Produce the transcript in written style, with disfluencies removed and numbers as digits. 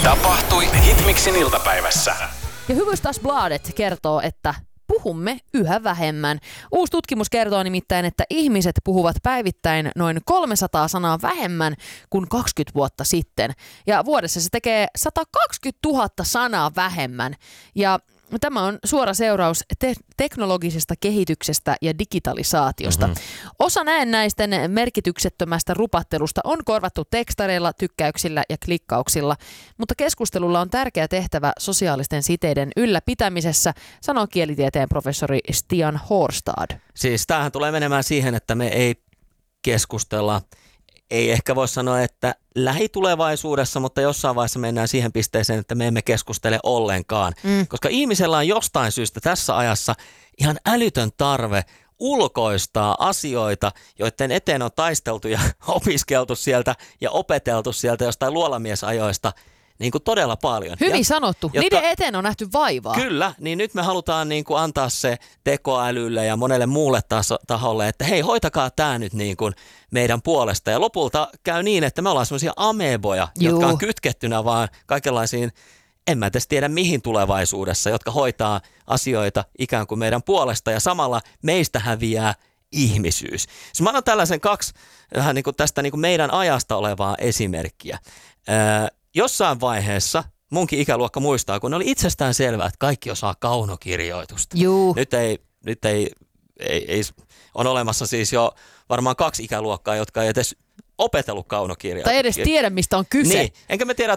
Tapahtui Hitmixin iltapäivässä. Ja Hufvudstadsbladet kertoo, että puhumme yhä vähemmän. Uusi tutkimus kertoo nimittäin, että ihmiset puhuvat päivittäin noin 300 sanaa vähemmän kuin 20 vuotta sitten. Ja vuodessa se tekee 120 000 sanaa vähemmän. Ja tämä on suora seuraus teknologisesta kehityksestä ja digitalisaatiosta. Osa näennäisten merkityksettömästä rupattelusta on korvattu tekstareilla, tykkäyksillä ja klikkauksilla, mutta keskustelulla on tärkeä tehtävä sosiaalisten siteiden ylläpitämisessä, sanoo kielitieteen professori Stian Hårstad. Siis tämähän tulee menemään siihen, että me ei keskustella, ei ehkä voi sanoa, että lähitulevaisuudessa, mutta jossain vaiheessa mennään siihen pisteeseen, että me emme keskustele ollenkaan. Koska ihmisellä on jostain syystä tässä ajassa ihan älytön tarve ulkoistaa asioita, joiden eteen on taisteltu ja opiskeltu sieltä ja opeteltu sieltä jostain luolamiesajoista niin kuin todella paljon. Hyvin sanottu. Niiden eteen on nähty vaivaa. Kyllä, niin nyt me halutaan niin kuin antaa se tekoälylle ja monelle muulle taholle, että hei, hoitakaa tämä nyt niin kuin meidän puolesta. Ja lopulta käy niin, että me ollaan semmoisia ameboja, jotka on kytkettynä vaan kaikenlaisiin, en mä edes tiedä mihin tulevaisuudessa, jotka hoitaa asioita ikään kuin meidän puolesta ja samalla meistä häviää ihmisyys. Siis mä annan tällaisen kaksi vähän niin kuin tästä niin kuin meidän ajasta olevaa esimerkkiä. Jossain vaiheessa munkin ikäluokka muistaa, kun oli itsestään selvää, että kaikki osaa kaunokirjoitusta. Nyt ei on olemassa siis jo varmaan 2 ikäluokkaa, jotka ei edes opetellut kaunokirjoitusta. Tai edes tiedä, mistä on kyse. Niin, enkä mä tiedä,